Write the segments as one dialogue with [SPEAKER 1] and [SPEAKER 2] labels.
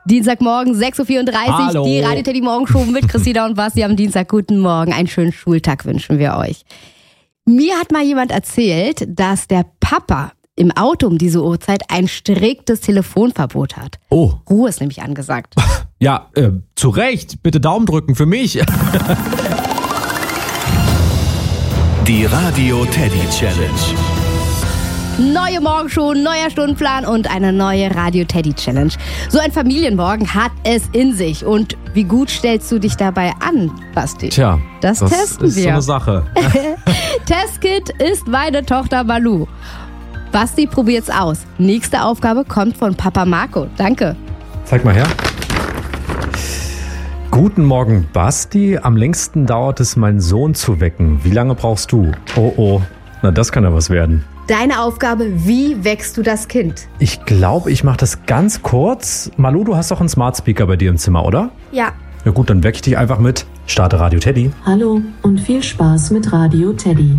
[SPEAKER 1] Dienstagmorgen, 6.34 Uhr,
[SPEAKER 2] Hallo.
[SPEAKER 1] die Radio Teddy Morgenshow mit Christina und Basti am Dienstag. Guten Morgen, einen schönen Schultag wünschen wir euch. Mir hat mal jemand erzählt, dass der Papa im Auto um diese Uhrzeit ein striktes Telefonverbot hat.
[SPEAKER 2] Oh.
[SPEAKER 1] Ruhe ist nämlich angesagt.
[SPEAKER 2] Ja, zu Recht. Bitte Daumen drücken für mich.
[SPEAKER 3] Die Radio Teddy Challenge.
[SPEAKER 1] Neue Morgenshow, neuer Stundenplan und eine neue Radio Teddy Challenge. So ein Familienmorgen hat es in sich. Und wie gut stellst du dich dabei an, Basti?
[SPEAKER 2] Tja,
[SPEAKER 1] das testen
[SPEAKER 2] ist
[SPEAKER 1] wir.
[SPEAKER 2] so eine Sache.
[SPEAKER 1] Testkit ist meine Tochter Malu. Basti, probiert's aus. Nächste Aufgabe kommt von Papa Marco. Danke.
[SPEAKER 4] Zeig mal her. Guten Morgen, Basti. Am längsten dauert es, meinen Sohn zu wecken. Wie lange brauchst du? Oh, na das kann ja was werden.
[SPEAKER 1] Deine Aufgabe, wie wächst du das Kind?
[SPEAKER 4] Ich glaube, ich mache das ganz kurz. Malu, du hast doch einen Smart Speaker bei dir im Zimmer, oder?
[SPEAKER 1] Ja.
[SPEAKER 4] Ja gut, dann wecke ich dich einfach mit. Starte Radio Teddy.
[SPEAKER 5] Hallo und viel Spaß mit Radio Teddy.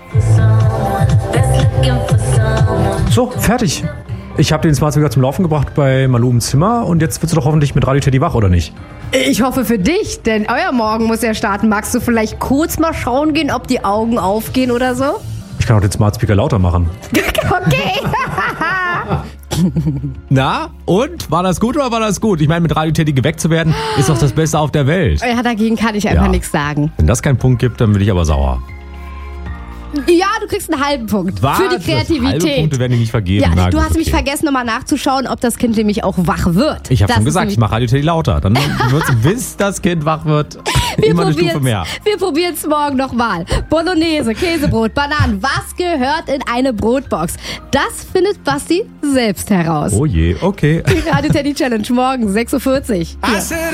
[SPEAKER 4] So, fertig. Ich habe den Smart Speaker zum Laufen gebracht bei Malu im Zimmer und jetzt wirst du doch hoffentlich mit Radio Teddy wach, oder nicht?
[SPEAKER 1] Ich hoffe für dich, denn euer Morgen muss ja starten. Magst du vielleicht kurz mal schauen gehen, ob die Augen aufgehen oder so?
[SPEAKER 4] Ich kann auch den Smart Speaker lauter machen.
[SPEAKER 1] Okay.
[SPEAKER 2] Na, und? War das gut oder war das gut? Ich meine, mit Radio Teddy geweckt zu werden, ist doch das Beste auf der Welt.
[SPEAKER 1] Ja, dagegen kann ich einfach nichts sagen.
[SPEAKER 2] Wenn das keinen Punkt gibt, dann bin ich aber sauer.
[SPEAKER 1] Ja, du kriegst einen halben Punkt
[SPEAKER 2] Was?
[SPEAKER 1] für die Kreativität.
[SPEAKER 2] Halbe Punkte werden dir nicht vergeben.
[SPEAKER 1] Ja,
[SPEAKER 2] Na,
[SPEAKER 1] du
[SPEAKER 2] gut,
[SPEAKER 1] hast nämlich
[SPEAKER 2] okay.
[SPEAKER 1] vergessen, nochmal nachzuschauen, ob das Kind nämlich auch wach wird.
[SPEAKER 2] Ich habe
[SPEAKER 1] Das
[SPEAKER 2] schon
[SPEAKER 1] ist
[SPEAKER 2] gesagt,
[SPEAKER 1] nämlich-
[SPEAKER 2] ich mache Radio Teddy lauter. Dann wird's, bis das Kind wach wird, immer eine Stufe mehr.
[SPEAKER 1] Wir probieren es morgen nochmal. Bolognese, Käsebrot, Bananen. Was gehört in eine Brotbox? Das findet Basti selbst heraus.
[SPEAKER 2] Oh je, okay.
[SPEAKER 1] Die Radio Teddy Challenge morgen, 6.40 Uhr.
[SPEAKER 3] I said